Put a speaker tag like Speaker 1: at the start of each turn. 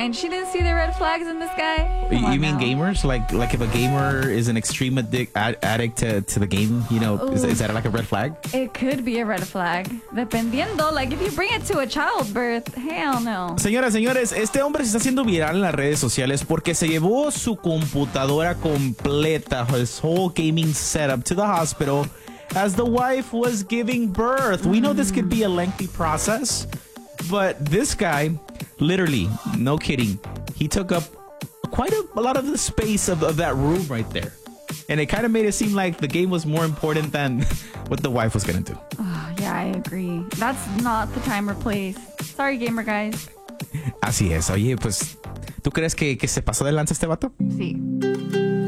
Speaker 1: and she didn't see the red flags in this guy.
Speaker 2: You mean gamers? Like if a gamer is an extreme addict to the game, is that like a red flag?
Speaker 1: It could be a red flag. Dependiendo, like if you bring it to a childbirth, hell no.
Speaker 2: Señoras, señores, este hombre se está haciendo viral en las redes sociales porque se llevó su computadora completa, his whole gaming setup, to the hospital as the wife was giving birth. We know this could be a lengthy process, but this guy, literally, no kidding, he took up quite a lot of the space of that room right there. And it kind of made it seem like the game was more important than what the wife was going to do.
Speaker 1: Oh, yeah, I agree. That's not the time or place. Sorry, gamer guys.
Speaker 2: Así es. Oye, pues, ¿tú crees que se pasó de lanza este vato?
Speaker 1: Sí.